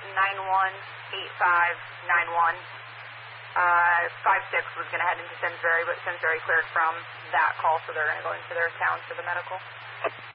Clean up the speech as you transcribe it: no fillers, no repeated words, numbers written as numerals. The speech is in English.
918591. 56 was going to head into Simsbury, but Simsbury cleared from that call, so they're going to go into their town for the medical.